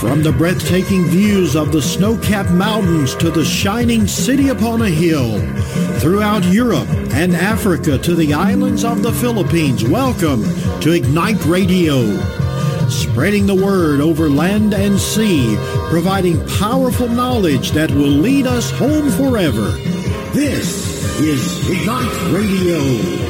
From the breathtaking views of the snow-capped mountains to the shining city upon a hill, throughout Europe and Africa to the islands of the Philippines, welcome to Ignite Radio. Spreading the word over land and sea, providing powerful knowledge that will lead us home forever. This is Ignite Radio.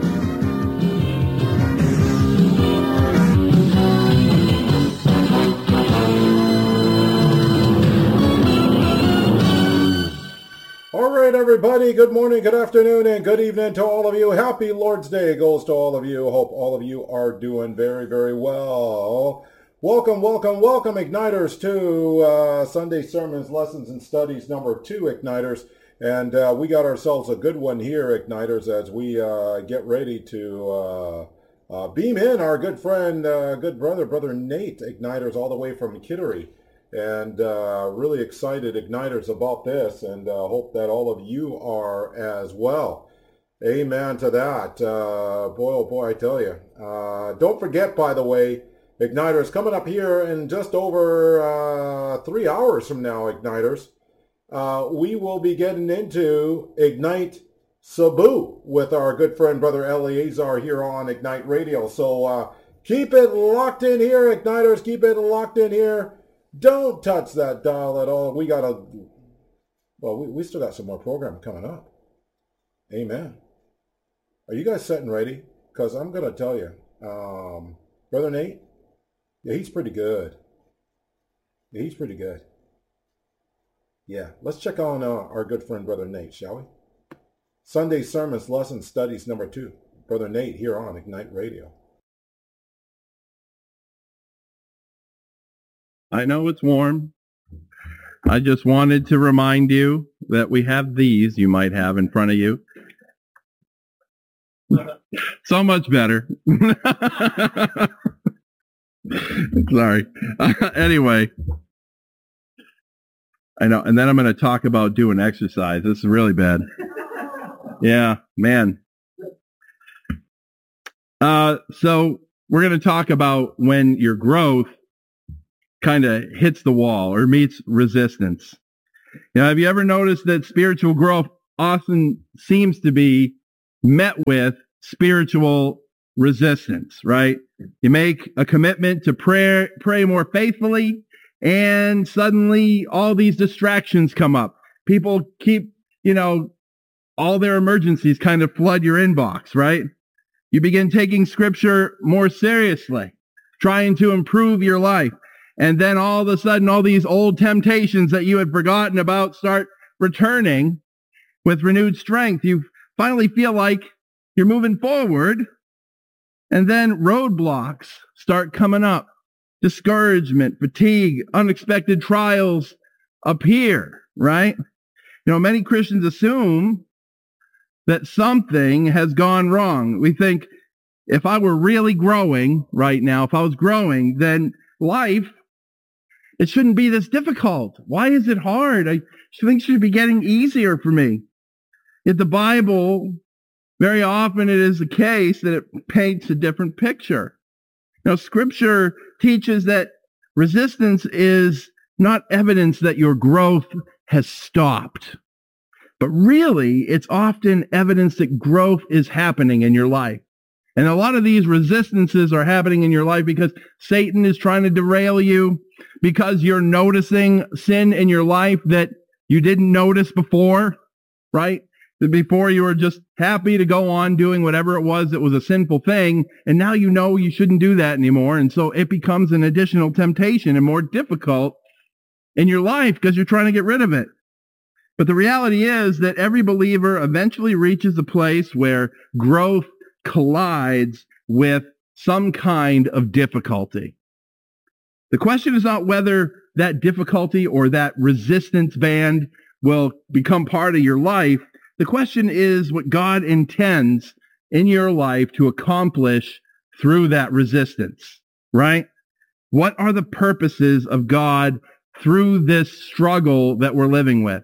Everybody, good morning, good afternoon, and good evening to all of you. Happy Lord's Day goes to all of you. Hope all of you are doing very, very well. Welcome, Igniters, to Sunday Sermons, Lessons, and Studies number 2, Igniters. And we got ourselves a good one here, Igniters, as we get ready to beam in our good friend, good brother Nate, Igniters, all the way from Kittery. And really excited, Igniters, about this, and hope that all of you are as well. Amen to that. Boy, oh boy, I tell you. Don't forget, by the way, Igniters, coming up here in just over 3 hours from now, Igniters, we will be getting into Ignite Cebu with our good friend, Brother Eleazar, here on Ignite Radio. So keep it locked in here, Igniters. Keep it locked in here. Don't touch that dial at all. We still got some more program coming up. Amen. Are you guys set and ready? Because I'm going to tell you, Brother Nate, yeah, he's pretty good. Yeah, he's pretty good. Yeah, let's check on our good friend, Brother Nate, shall we? Sunday Sermons, Lesson Studies number 2. Brother Nate here on Ignite Radio. I know it's warm. I just wanted to remind you that we have these you might have in front of you. So much better. Sorry. Anyway. I know. And then I'm going to talk about doing exercise. This is really bad. Yeah, man. So we're going to talk about when your growth kind of hits the wall or meets resistance. You know, have you ever noticed that spiritual growth often seems to be met with spiritual resistance, right? You make a commitment to pray more faithfully, and suddenly all these distractions come up. People keep, all their emergencies kind of flood your inbox, right? You begin taking scripture more seriously, trying to improve your life. And then all of a sudden, all these old temptations that you had forgotten about start returning with renewed strength. You finally feel like you're moving forward. And then roadblocks start coming up. Discouragement, fatigue, unexpected trials appear, right? Many Christians assume that something has gone wrong. We think, if I were really growing right now, if I was growing, then life, it shouldn't be this difficult. Why is it hard? I think it should be getting easier for me. Yet the Bible, very often it is the case that it paints a different picture. Scripture teaches that resistance is not evidence that your growth has stopped. But really, it's often evidence that growth is happening in your life. And a lot of these resistances are happening in your life because Satan is trying to derail you, because you're noticing sin in your life that you didn't notice before, right? Before you were just happy to go on doing whatever it was that was a sinful thing, and now you know you shouldn't do that anymore, and so it becomes an additional temptation and more difficult in your life because you're trying to get rid of it. But the reality is that every believer eventually reaches a place where growth collides with some kind of difficulty. The question is not whether that difficulty or that resistance band will become part of your life. The question is what God intends in your life to accomplish through that resistance, right? What are the purposes of God through this struggle that we're living with?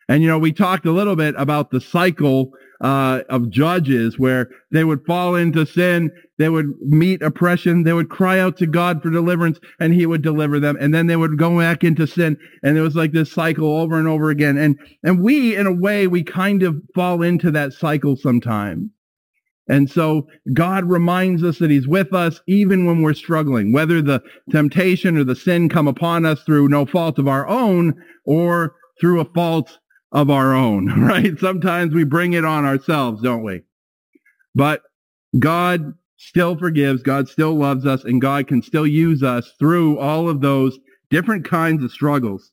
And, we talked a little bit about the cycle of Judges, where they would fall into sin, they would meet oppression, they would cry out to God for deliverance, and he would deliver them. And then they would go back into sin. And it was like this cycle over and over again. And we, in a way, we kind of fall into that cycle sometimes. And so God reminds us that he's with us even when we're struggling, whether the temptation or the sin come upon us through no fault of our own or through a fault of our own, right? Sometimes we bring it on ourselves, don't we? But God still forgives, God still loves us, and God can still use us through all of those different kinds of struggles.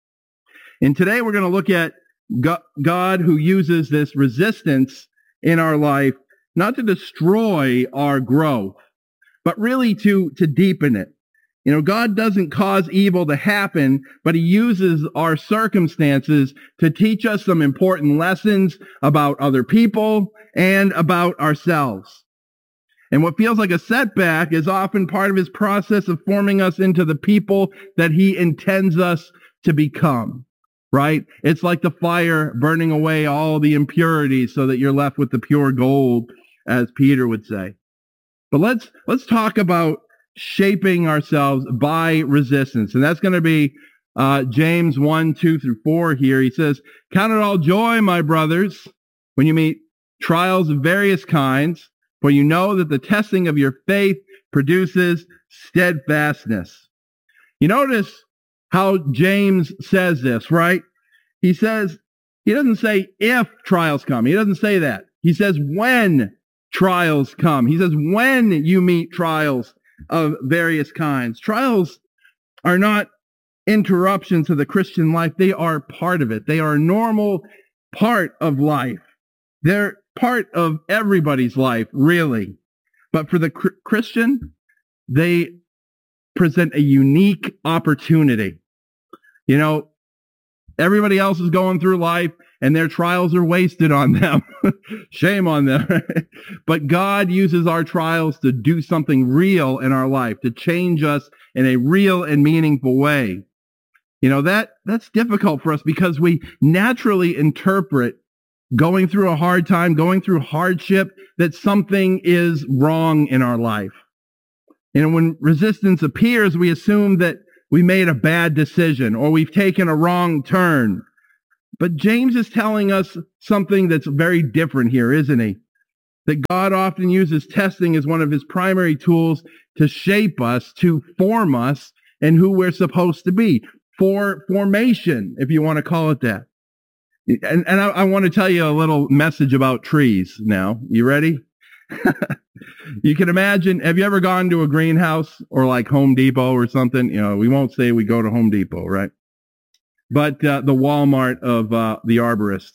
And today we're going to look at God who uses this resistance in our life, not to destroy our growth, but really to deepen it. God doesn't cause evil to happen, but he uses our circumstances to teach us some important lessons about other people and about ourselves. And what feels like a setback is often part of his process of forming us into the people that he intends us to become, right? It's like the fire burning away all the impurities so that you're left with the pure gold, as Peter would say. But let's talk about shaping ourselves by resistance. And that's going to be James 1:2-4 here. He says, "Count it all joy, my brothers, when you meet trials of various kinds, for you know that the testing of your faith produces steadfastness." You notice how James says this, right? He doesn't say if trials come. He doesn't say that. He says when trials come. He says when you meet trials of various kinds. Trials are not interruptions to the Christian life. They are part of it. They are a normal part of life. They're part of everybody's life, really. But for the Christian, they present a unique opportunity. Everybody else is going through life and their trials are wasted on them. Shame on them. But God uses our trials to do something real in our life, to change us in a real and meaningful way. That's difficult for us because we naturally interpret going through a hard time, going through hardship, that something is wrong in our life. When resistance appears, we assume that we made a bad decision or we've taken a wrong turn. But James is telling us something that's very different here, isn't he? That God often uses testing as one of his primary tools to shape us, to form us, and who we're supposed to be. For formation, if you want to call it that. And I want to tell you a little message about trees now. You ready? You can imagine, have you ever gone to a greenhouse or like Home Depot or something? We won't say we go to Home Depot, right? But the Walmart of the arborist.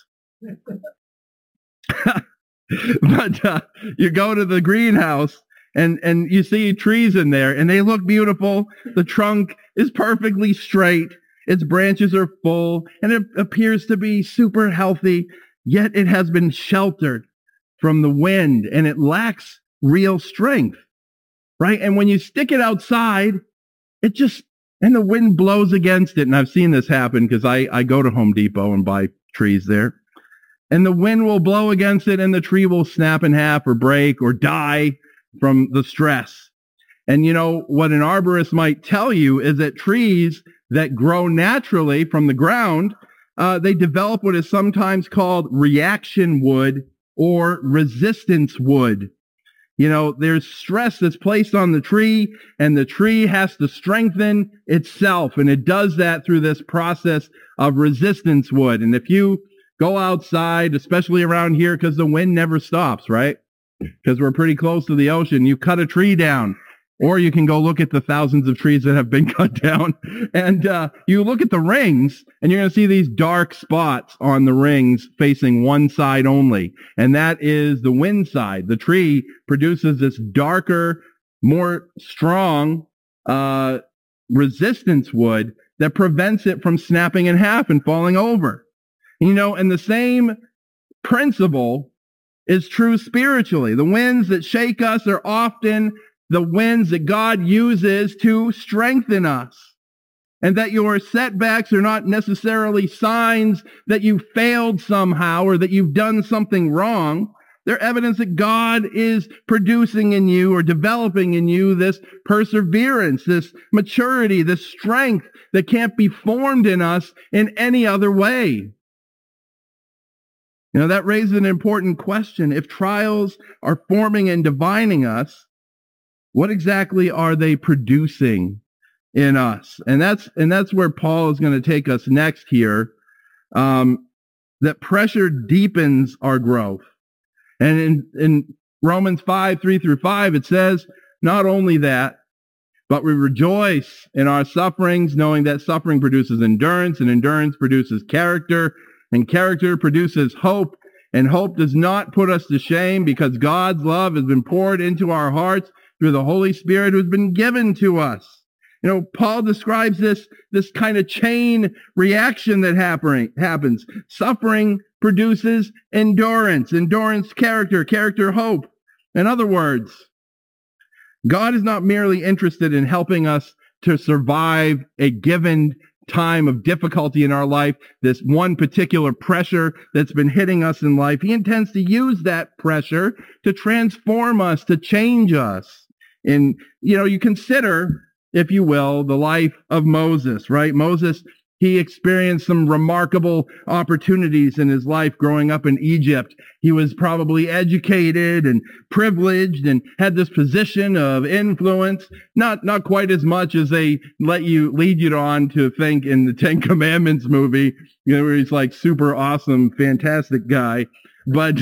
But you go to the greenhouse and you see trees in there and they look beautiful. The trunk is perfectly straight. Its branches are full and it appears to be super healthy, yet it has been sheltered from the wind and it lacks real strength, right? And when you stick it outside, and the wind blows against it. And I've seen this happen because I go to Home Depot and buy trees there. And the wind will blow against it and the tree will snap in half or break or die from the stress. And what an arborist might tell you is that trees that grow naturally from the ground, they develop what is sometimes called reaction wood or resistance wood. There's stress that's placed on the tree, and the tree has to strengthen itself, and it does that through this process of resistance wood. And if you go outside, especially around here, because the wind never stops, right? Because we're pretty close to the ocean, you cut a tree down, or you can go look at the thousands of trees that have been cut down, and you look at the rings, and you're going to see these dark spots on the rings facing one side only, and that is the wind side. The tree produces this darker, more strong resistance wood that prevents it from snapping in half and falling over. And the same principle is true spiritually. The winds that shake us are often the winds that God uses to strengthen us. and that your setbacks are not necessarily signs that you failed somehow or that you've done something wrong. They're evidence that God is producing in you or developing in you this perseverance, this maturity, this strength that can't be formed in us in any other way. You know, that raises an important question. If trials are forming and defining us, what exactly are they producing in us? And that's where Paul is going to take us next here. That pressure deepens our growth. And in Romans 5:3-5, it says, not only that, but we rejoice in our sufferings, knowing that suffering produces endurance, and endurance produces character, and character produces hope. And hope does not put us to shame, because God's love has been poured into our hearts through the Holy Spirit who has been given to us. You know, Paul describes this kind of chain reaction that happens. Suffering produces endurance, endurance character, character hope. In other words, God is not merely interested in helping us to survive a given time of difficulty in our life, this one particular pressure that's been hitting us in life. He intends to use that pressure to transform us, to change us. And, you know, you consider, if you will, the life of Moses, right? Moses, he experienced some remarkable opportunities in his life growing up in Egypt. He was probably educated and privileged and had this position of influence, not quite as much as they lead you on to think in the Ten Commandments movie, you know, where he's like super awesome, fantastic guy. But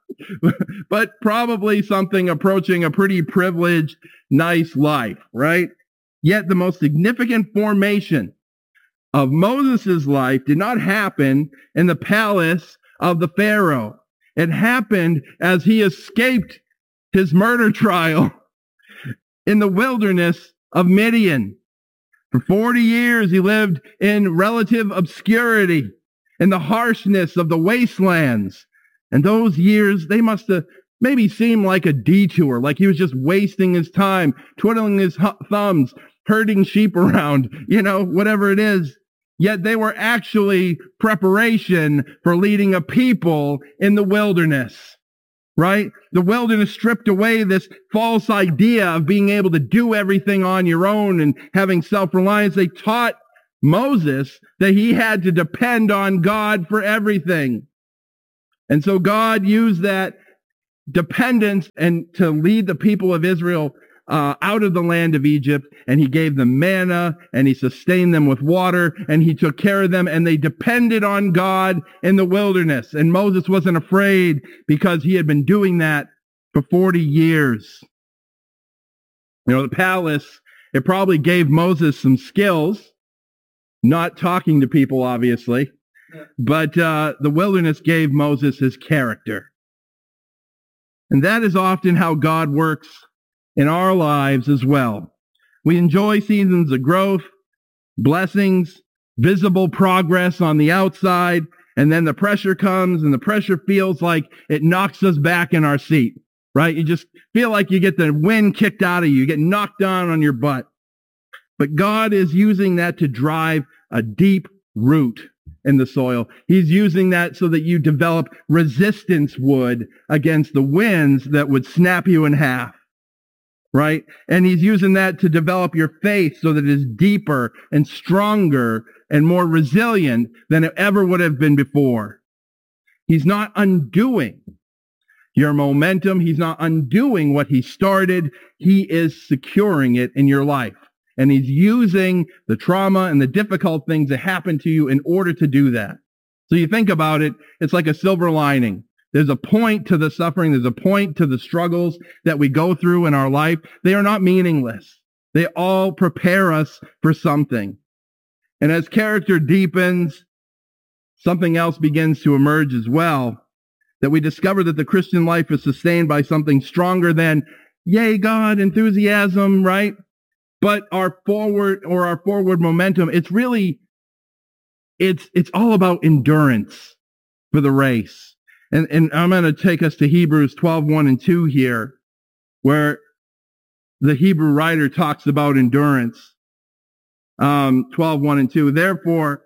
probably something approaching a pretty privileged, nice life, right? Yet the most significant formation of Moses' life did not happen in the palace of the Pharaoh. It happened as he escaped his murder trial in the wilderness of Midian. For 40 years, he lived in relative obscurity, in the harshness of the wastelands. And those years, they must have maybe seemed like a detour, like he was just wasting his time, twiddling his thumbs, herding sheep around, you know, whatever it is. Yet they were actually preparation for leading a people in the wilderness, right? The wilderness stripped away this false idea of being able to do everything on your own and having self-reliance. They taught Moses that he had to depend on God for everything. And so God used that dependence and to lead the people of Israel out of the land of Egypt, and he gave them manna, and he sustained them with water, and he took care of them, and they depended on God in the wilderness. And Moses wasn't afraid because he had been doing that for 40 years. You know, the palace, it probably gave Moses some skills, not talking to people, obviously, but the wilderness gave Moses his character. And that is often how God works in our lives as well. We enjoy seasons of growth, blessings, visible progress on the outside, and then the pressure comes, and the pressure feels like it knocks us back in our seat, right? You just feel like you get the wind kicked out of you. You get knocked down on your butt. But God is using that to drive a deep root in the soil. He's using that so that you develop resistance wood against the winds that would snap you in half. Right? And he's using that to develop your faith so that it is deeper and stronger and more resilient than it ever would have been before. He's not undoing your momentum. He's not undoing what he started. He is securing it in your life. And he's using the trauma and the difficult things that happen to you in order to do that. So you think about it, it's like a silver lining. There's a point to the suffering. There's a point to the struggles that we go through in our life. They are not meaningless. They all prepare us for something. And as character deepens, something else begins to emerge as well, that we discover that the Christian life is sustained by something stronger than, yay, God, enthusiasm, right? But our forward momentum, it's all about endurance for the race. And I'm going to take us to Hebrews 12:1 and 2 here, where the Hebrew writer talks about endurance. 12, 1 and 2. Therefore,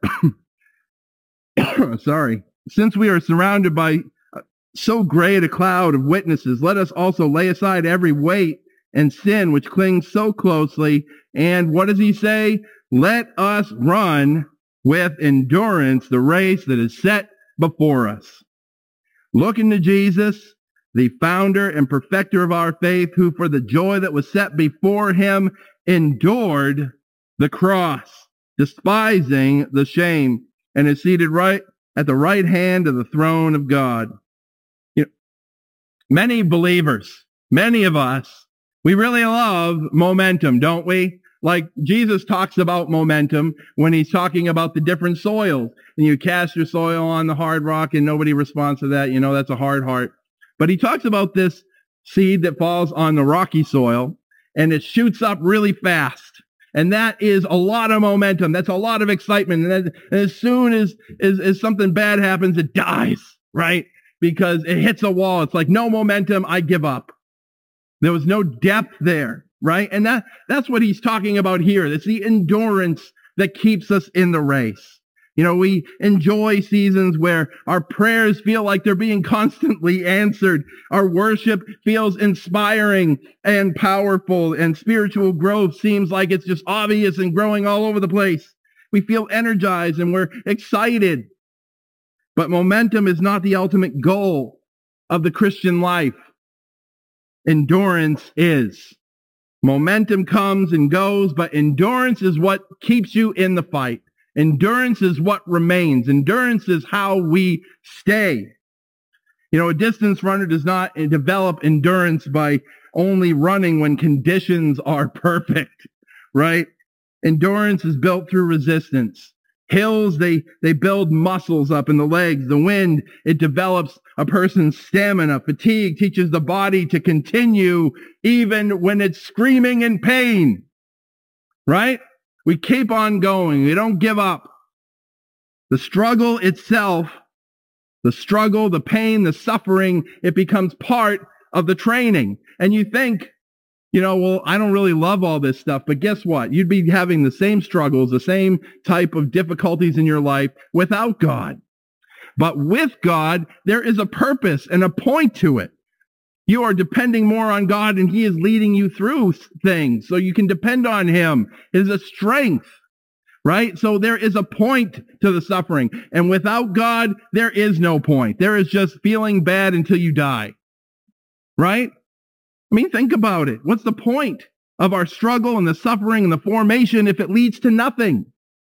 since we are surrounded by so great a cloud of witnesses, let us also lay aside every weight and sin which clings so closely. And what does he say? Let us run with endurance the race that is set before us. Looking to Jesus, the founder and perfecter of our faith, who for the joy that was set before him endured the cross, despising the shame, and is seated right at the right hand of the throne of God. You know, many believers, many of us, we really love momentum, don't we? Like Jesus talks about momentum when he's talking about the different soils. And you cast your soil on the hard rock and nobody responds to that. You know, that's a hard heart. But he talks about this seed that falls on the rocky soil and it shoots up really fast. And that is a lot of momentum. That's a lot of excitement. And as soon as something bad happens, it dies, right? Because it hits a wall. It's like, no momentum, I give up. There was no depth there, right? And that's what he's talking about here. It's the endurance that keeps us in the race. You know, we enjoy seasons where our prayers feel like they're being constantly answered. Our worship feels inspiring and powerful, and spiritual growth seems like it's just obvious and growing all over the place. We feel energized and we're excited. But momentum is not the ultimate goal of the Christian life. Endurance is. Momentum comes and goes, but endurance is what keeps you in the fight. Endurance is what remains. Endurance is how we stay. You know, a distance runner does not develop endurance by only running when conditions are perfect, right? Endurance is built through resistance. Hills, they build muscles up in the legs. The wind, it develops a person's stamina. Fatigue teaches the body to continue even when it's screaming in pain, right? We keep on going. We don't give up. The struggle itself, the struggle, the pain, the suffering, it becomes part of the training. And you think, you know, well, I don't really love all this stuff, but guess what? You'd be having the same struggles, the same type of difficulties in your life without God. But with God, there is a purpose and a point to it. You are depending more on God, and he is leading you through things so you can depend on him. It is a strength, right? So there is a point to the suffering. And without God, there is no point. There is just feeling bad until you die, right? I mean, think about it. What's the point of our struggle and the suffering and the formation if it leads to nothing?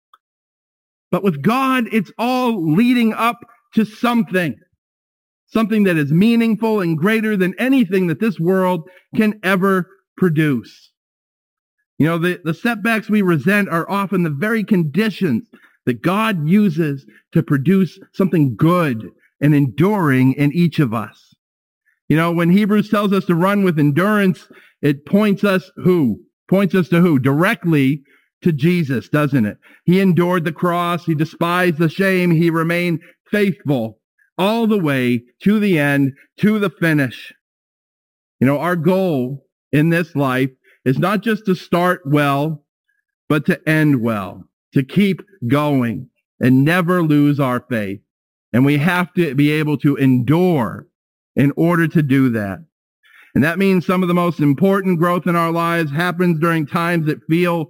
But with God, it's all leading up to something that is meaningful and greater than anything that this world can ever produce. You know, the setbacks we resent are often the very conditions that God uses to produce something good and enduring in each of us. You know, when Hebrews tells us to run with endurance, it points us who? Points us to who? Directly to Jesus, doesn't it? He endured the cross. He despised the shame. He remained faithful all the way to the end, to the finish. You know, our goal in this life is not just to start well, but to end well, to keep going and never lose our faith. And we have to be able to endure in order to do that. And that means some of the most important growth in our lives happens during times that feel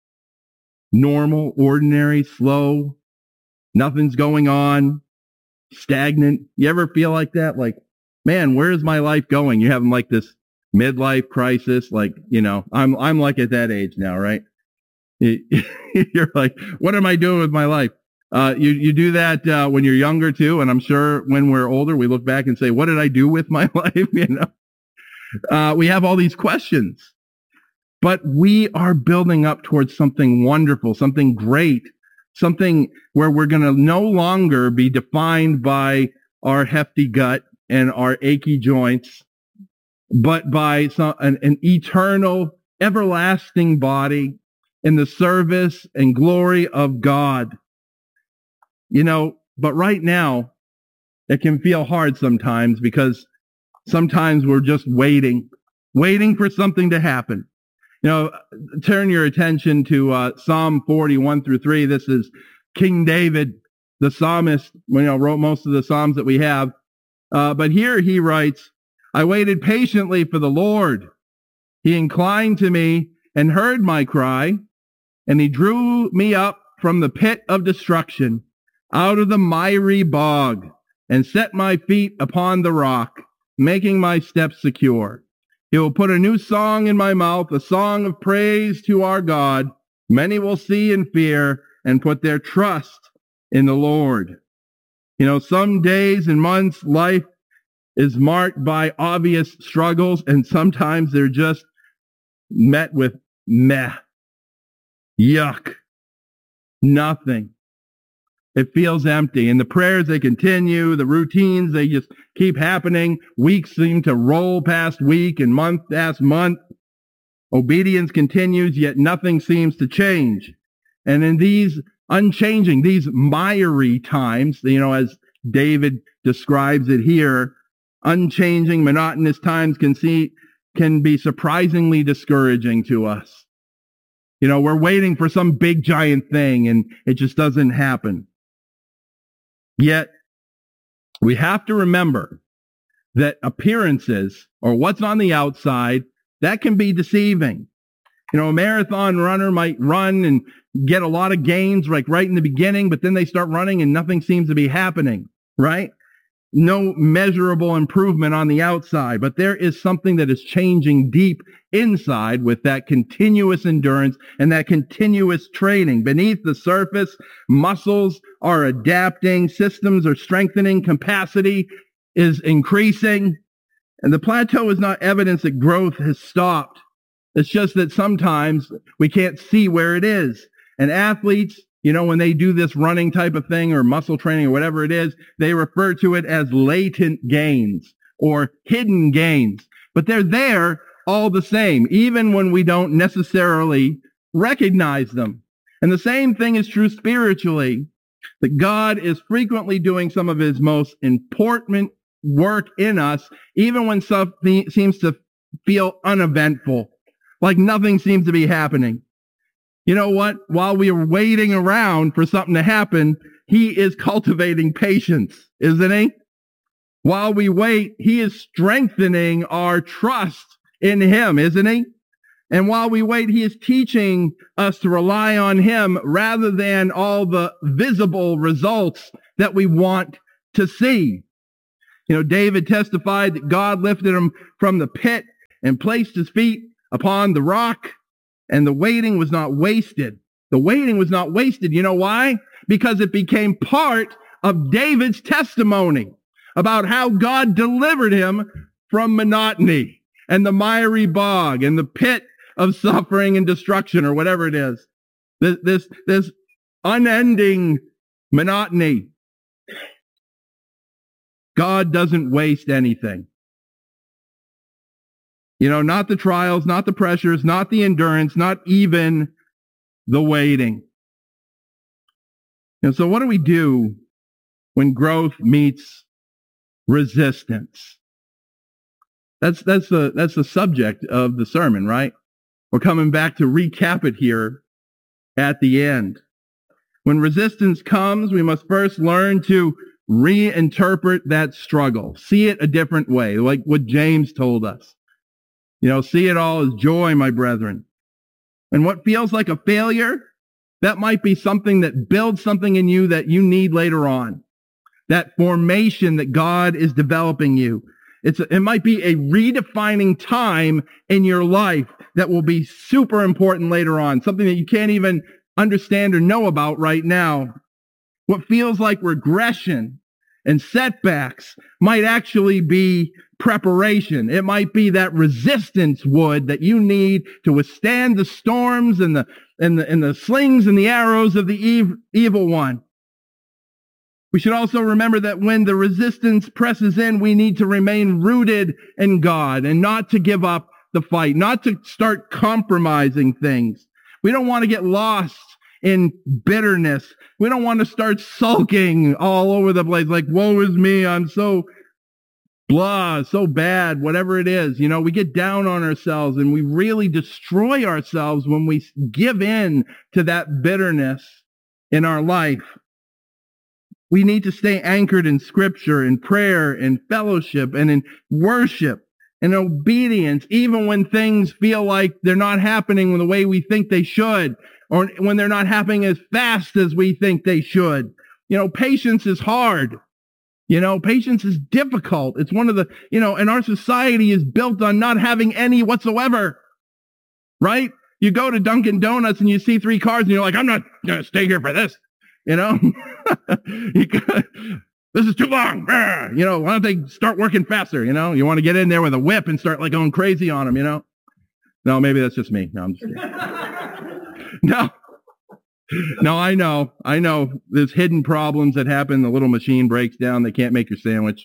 normal, ordinary, slow, nothing's going on, stagnant. You ever feel like that? Like, man, where is my life going? You're having like this midlife crisis. Like, you know, I'm like at that age now, right? You're like, what am I doing with my life? You do that when you're younger too, and I'm sure when we're older, we look back and say, what did I do with my life? You know, we have all these questions, but we are building up towards something wonderful, something great, something where we're going to no longer be defined by our hefty gut and our achy joints, but by an eternal, everlasting body in the service and glory of God. You know, but right now, it can feel hard sometimes because sometimes we're just waiting for something to happen. Turn your attention to Psalm 41 through 3. This is King David, the psalmist, wrote most of the Psalms that we have. But here he writes, I waited patiently for the Lord. He inclined to me and heard my cry, and he drew me up from the pit of destruction, out of the miry bog, and set my feet upon the rock, making my steps secure. He will put a new song in my mouth, a song of praise to our God. Many will see and fear and put their trust in the Lord. Some days and months, life is marked by obvious struggles, and sometimes they're just met with meh, yuck, nothing. It feels empty. And the prayers, they continue. The routines, they just keep happening. Weeks seem to roll past week and month past month. Obedience continues, yet nothing seems to change. And in these unchanging, these miry times, as David describes it here, unchanging, monotonous times can be surprisingly discouraging to us. We're waiting for some big giant thing and it just doesn't happen. Yet, we have to remember that appearances, or what's on the outside, that can be deceiving. A marathon runner might run and get a lot of gains right in the beginning, but then they start running and nothing seems to be happening, right? No measurable improvement on the outside, but there is something that is changing deep inside with that continuous endurance and that continuous training. Beneath the surface, muscles are adapting, systems are strengthening, capacity is increasing, and the plateau is not evidence that growth has stopped. It's just that sometimes we can't see where it is. And athletes, when they do this running type of thing or muscle training or whatever it is, they refer to it as latent gains or hidden gains. But they're there all the same, even when we don't necessarily recognize them. And the same thing is true spiritually, that God is frequently doing some of his most important work in us, even when something seems to feel uneventful, like nothing seems to be happening. You know what? While we are waiting around for something to happen, he is cultivating patience, isn't he? While we wait, he is strengthening our trust in him, isn't he? And while we wait, he is teaching us to rely on him rather than all the visible results that we want to see. David testified that God lifted him from the pit and placed his feet upon the rock. And the waiting was not wasted. The waiting was not wasted. You know why? Because it became part of David's testimony about how God delivered him from monotony and the miry bog and the pit of suffering and destruction, or whatever it is. This unending monotony. God doesn't waste anything. Not the trials, not the pressures, not the endurance, not even the waiting. So what do we do when growth meets resistance? That's the subject of the sermon, right? We're coming back to recap it here at the end. When resistance comes, we must first learn to reinterpret that struggle. See it a different way, like what James told us. See it all as joy, my brethren. And what feels like a failure, that might be something that builds something in you that you need later on. That formation that God is developing you. It might be a redefining time in your life that will be super important later on. Something that you can't even understand or know about right now. What feels like regression and setbacks might actually be preparation. It might be that resistance wood that you need to withstand the storms and the slings and the arrows of the evil one. We should also remember that when the resistance presses in, we need to remain rooted in God and not to give up the fight, not to start compromising things. We don't want to get lost in bitterness. We don't want to start sulking all over the place like, woe is me, I'm so blah, so bad, whatever it is. We get down on ourselves and we really destroy ourselves when we give in to that bitterness in our life. We need to stay anchored in Scripture, in prayer, in fellowship, and in worship, and obedience, even when things feel like they're not happening the way we think they should, or when they're not happening as fast as we think they should. Patience is hard. Patience is difficult. It's one of the, and our society is built on not having any whatsoever, right? You go to Dunkin' Donuts and you see 3 cars and you're like, I'm not going to stay here for this, This is too long. Why don't they start working faster? You want to get in there with a whip and start like going crazy on them, No, maybe that's just me. No, I'm just kidding. No, I know. There's hidden problems that happen. The little machine breaks down. They can't make your sandwich,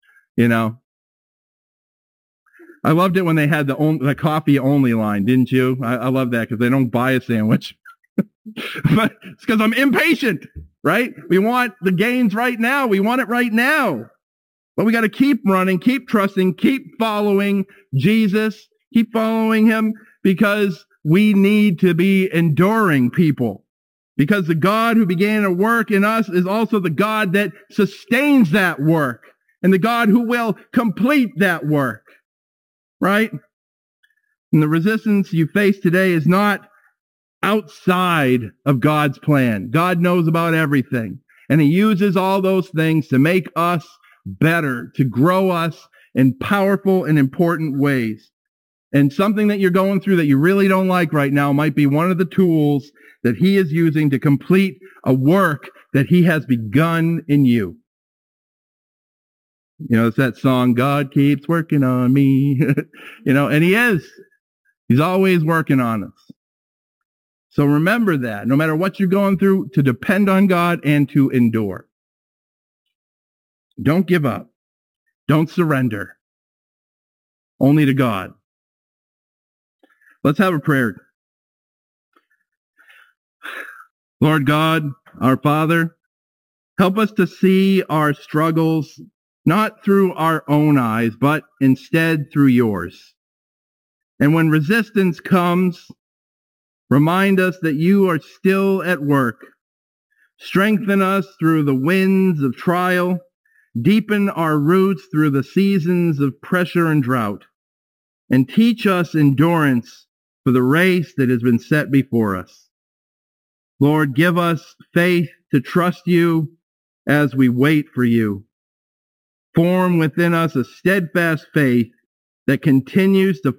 I loved it when they had the coffee only line, didn't you? I love that because they don't buy a sandwich. But it's because I'm impatient, right? We want the gains right now. We want it right now. But we got to keep running, keep trusting, keep following Jesus, keep following him, because we need to be enduring people. Because the God who began a work in us is also the God that sustains that work, and the God who will complete that work, right? And the resistance you face today is not outside of God's plan. God knows about everything, and he uses all those things to make us better, to grow us in powerful and important ways. And something that you're going through that you really don't like right now might be one of the tools that he is using to complete a work that he has begun in you. It's that song, God keeps working on me, and he is. He's always working on us. So remember that, no matter what you're going through, to depend on God and to endure. Don't give up. Don't surrender. Only to God. Let's have a prayer. Lord God, our Father, help us to see our struggles not through our own eyes, but instead through yours. And when resistance comes, remind us that you are still at work. Strengthen us through the winds of trial. Deepen our roots through the seasons of pressure and drought. And teach us endurance for the race that has been set before us. Lord, give us faith to trust you as we wait for you. Form within us a steadfast faith that continues to